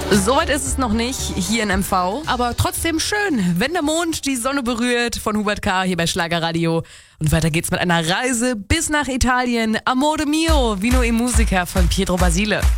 Soweit ist es noch nicht hier in MV, aber trotzdem schön, wenn der Mond die Sonne berührt, von Hubert K. hier bei Schlagerradio. Und weiter geht's mit einer Reise bis nach Italien. Amore mio, Vino e Musica von Pietro Basile.